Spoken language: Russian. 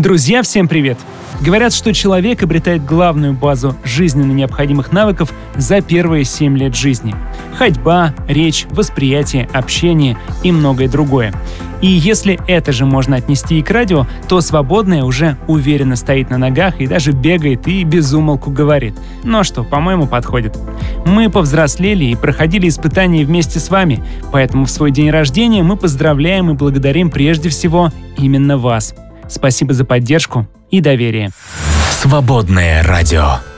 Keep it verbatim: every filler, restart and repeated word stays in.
Друзья, всем привет! Говорят, что человек обретает главную базу жизненно необходимых навыков за первые семь лет жизни. Ходьба, речь, восприятие, общение и многое другое. И если это же можно отнести и к радио, то свободное уже уверенно стоит на ногах и даже бегает и без умолку говорит. Ну что, по-моему, подходит. Мы повзрослели и проходили испытания вместе с вами, поэтому в свой день рождения мы поздравляем и благодарим прежде всего именно вас. Спасибо за поддержку и доверие. Свободное радио.